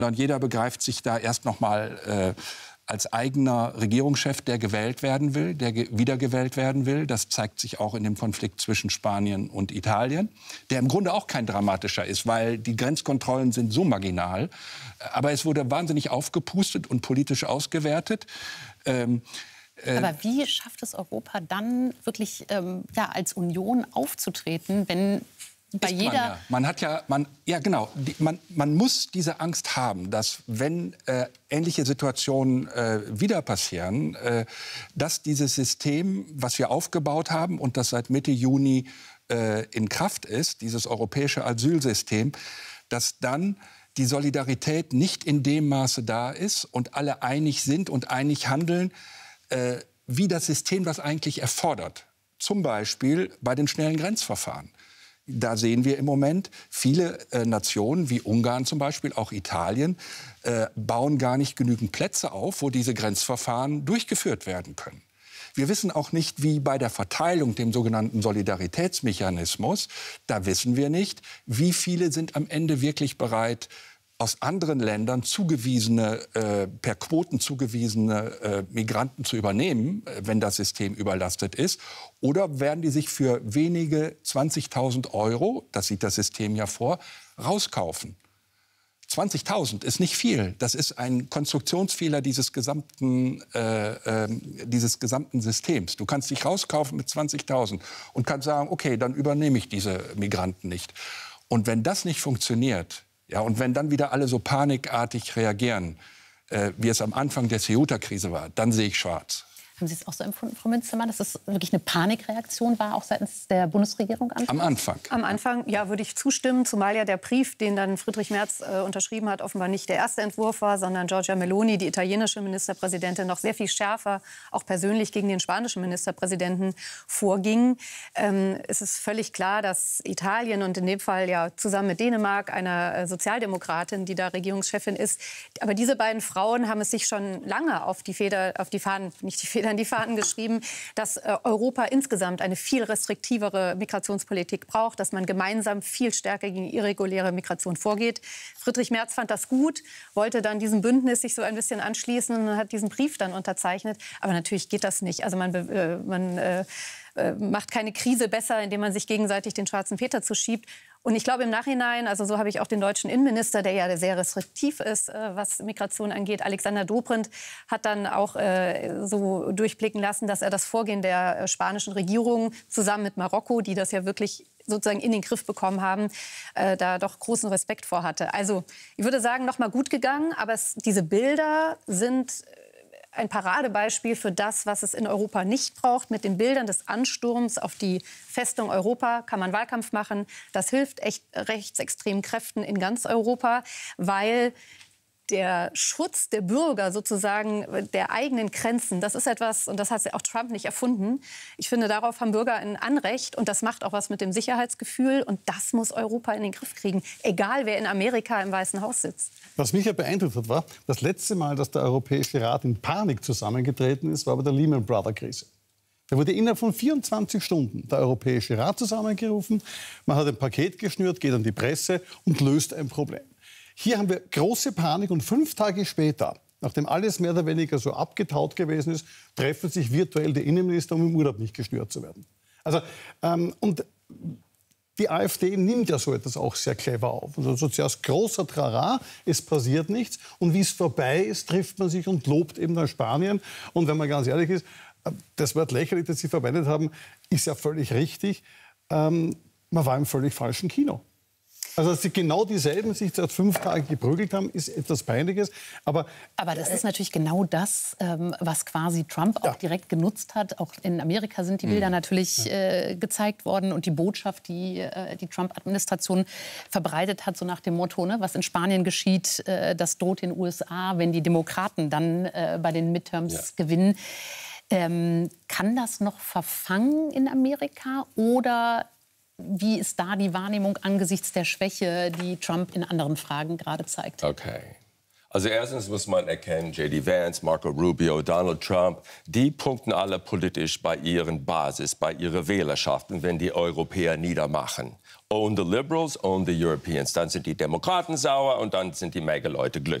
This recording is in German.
Und jeder begreift sich da erst noch mal als eigener Regierungschef, der gewählt werden will, der wiedergewählt werden will. Das zeigt sich auch in dem Konflikt zwischen Spanien und Italien, der im Grunde auch kein dramatischer ist, weil die Grenzkontrollen sind so marginal. Aber es wurde wahnsinnig aufgepustet und politisch ausgewertet. Aber wie schafft es Europa dann wirklich als Union aufzutreten, wenn bei jeder... Man muss diese Angst haben, dass wenn ähnliche Situationen wieder passieren, dass dieses System, was wir aufgebaut haben und das seit Mitte Juni in Kraft ist, dieses europäische Asylsystem, dass dann die Solidarität nicht in dem Maße da ist und alle einig sind und einig handeln, wie das System das eigentlich erfordert. Zum Beispiel bei den schnellen Grenzverfahren. Da sehen wir im Moment, viele Nationen, wie Ungarn zum Beispiel, auch Italien, bauen gar nicht genügend Plätze auf, wo diese Grenzverfahren durchgeführt werden können. Wir wissen auch nicht, wie bei der Verteilung, dem sogenannten Solidaritätsmechanismus, da wissen wir nicht, wie viele sind am Ende wirklich bereit, aus anderen Ländern per Quoten zugewiesene Migranten zu übernehmen, wenn das System überlastet ist. Oder werden die sich für wenige 20.000 €, das sieht das System ja vor, rauskaufen? 20.000 ist nicht viel. Das ist ein Konstruktionsfehler dieses gesamten Systems. Du kannst dich rauskaufen mit 20.000 und kannst sagen, okay, dann übernehme ich diese Migranten nicht. Und wenn das nicht funktioniert, ja, und wenn dann wieder alle so panikartig reagieren, wie es am Anfang der Ceuta-Krise war, dann sehe ich schwarz. Haben Sie es auch so empfunden, Frau Münstermann, dass es wirklich eine Panikreaktion war, auch seitens der Bundesregierung? Am Anfang. Am Anfang, ja, würde ich zustimmen, zumal ja der Brief, den dann Friedrich Merz unterschrieben hat, offenbar nicht der erste Entwurf war, sondern Giorgia Meloni, die italienische Ministerpräsidentin, noch sehr viel schärfer, auch persönlich gegen den spanischen Ministerpräsidenten vorging. Es ist völlig klar, dass Italien und in dem Fall ja zusammen mit Dänemark, einer Sozialdemokratin, die da Regierungschefin ist, aber diese beiden Frauen haben es sich schon lange auf die Fahnen geschrieben, dass Europa insgesamt eine viel restriktivere Migrationspolitik braucht, dass man gemeinsam viel stärker gegen irreguläre Migration vorgeht. Friedrich Merz fand das gut, wollte dann diesem Bündnis sich so ein bisschen anschließen und hat diesen Brief dann unterzeichnet. Aber natürlich geht das nicht. Also man macht keine Krise besser, indem man sich gegenseitig den schwarzen Peter zuschiebt. Und ich glaube im Nachhinein, also so habe ich auch den deutschen Innenminister, der ja sehr restriktiv ist, was Migration angeht, Alexander Dobrindt, hat dann auch so durchblicken lassen, dass er das Vorgehen der spanischen Regierung zusammen mit Marokko, die das ja wirklich sozusagen in den Griff bekommen haben, da doch großen Respekt vor hatte. Also ich würde sagen, noch mal gut gegangen, aber diese Bilder sind ein Paradebeispiel für das, was es in Europa nicht braucht. Mit den Bildern des Ansturms auf die Festung Europa kann man Wahlkampf machen. Das hilft echt rechtsextremen Kräften in ganz Europa, weil der Schutz der Bürger sozusagen der eigenen Grenzen, das ist etwas, und das hat auch Trump nicht erfunden. Ich finde, darauf haben Bürger ein Anrecht und das macht auch was mit dem Sicherheitsgefühl und das muss Europa in den Griff kriegen, egal wer in Amerika im Weißen Haus sitzt. Was mich ja beeindruckt hat, war, das letzte Mal, dass der Europäische Rat in Panik zusammengetreten ist, war bei der Lehman Brothers Krise. Da wurde innerhalb von 24 Stunden der Europäische Rat zusammengerufen, man hat ein Paket geschnürt, geht an die Presse und löst ein Problem. Hier haben wir große Panik und 5 Tage später, nachdem alles mehr oder weniger so abgetaut gewesen ist, treffen sich virtuell die Innenminister, um im Urlaub nicht gestört zu werden. Also, und die AfD nimmt ja so etwas auch sehr clever auf. Also zuerst großer Trara, es passiert nichts und wie es vorbei ist, trifft man sich und lobt eben nach Spanien. Und wenn man ganz ehrlich ist, das Wort lächerlich, das Sie verwendet haben, ist ja völlig richtig. Man war im völlig falschen Kino. Also, dass sie genau dieselben sich seit 5 Tagen geprügelt haben, ist etwas Peinliches. Aber das ist natürlich genau das, was quasi Trump auch direkt genutzt hat. Auch in Amerika sind die Bilder natürlich gezeigt worden. Und die Botschaft, die die Trump-Administration verbreitet hat, so nach dem Motto, ne, was in Spanien geschieht, das droht den USA, wenn die Demokraten dann bei den Midterms gewinnen. Kann das noch verfangen in Amerika oder wie ist da die Wahrnehmung angesichts der Schwäche, die Trump in anderen Fragen gerade zeigt? Okay. Also erstens muss man erkennen, J.D. Vance, Marco Rubio, Donald Trump, die punkten alle politisch bei ihren Basis, bei ihrer Wählerschaft, wenn die Europäer niedermachen. Own the Liberals, own the Europeans. Dann sind die Demokraten sauer und dann sind die Mega-Leute glücklich.